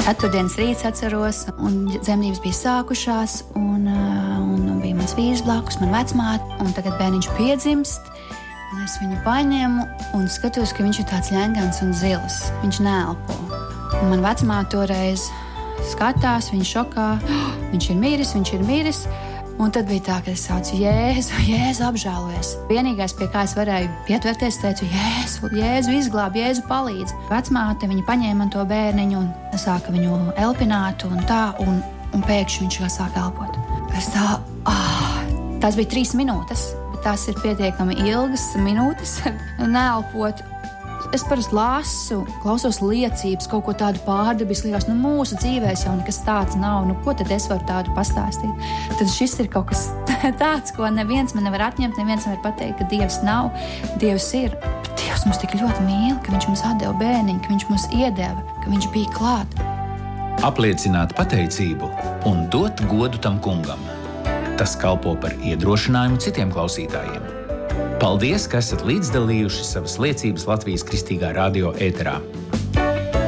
Ceturtdienas rīts atceros, un dzemdības bija sākušās, un bija mans vīrs blakus, man vecmāte, un tagad bērniņš piedzimst, un es viņu paņemu un skatos, ka viņš ir tāds ļengans un zils. Viņš neelpo. Un man vecmāte toreiz skatās, viņa šokā, viņš ir miris. Un tad bija tā, ka es saucu Jēzu apžēlojies. Vienīgais, pie kā es varēju pietverties, teicu, Jēzu izglāb, Jēzu palīdz. Vecmāte, viņa paņēma man to bērniņu un sāka viņu elpināt un tā, un pēkšņi viņš sāka elpot. Es tā, tās bija 3 minūtes, bet tās ir pietiekami ilgas minūtes neelpot. Es parasti lasu, klausos liecības, kaut ko tādu pārdabisku, liekas, mūsu dzīvēs jau nekas tāds nav, ko tad es varu tādu pastāstīt? Tad šis ir kaut kas tāds, ko neviens man nevar atņemt, neviens nevar pateikt, ka Dievs nav, Dievs ir. Bet Dievs mums tik ļoti mīl, ka viņš mums atdeva bērniņu, ka viņš mums iedeva, ka viņš bija klāt. Apliecināt pateicību un dot godu tam kungam. Tas kalpo par iedrošinājumu citiem klausītājiem. Paldies, ka esat līdzdalījuši savas liecības Latvijas Kristīgā radio ēterā.